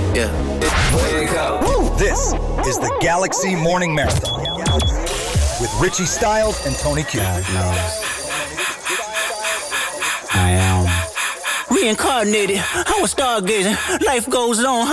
Yeah. Wake up. This is the Galaxy Morning Marathon with Richie Styles and Tony Q. God knows. I am Reincarnated. I was stargazing. Life goes on.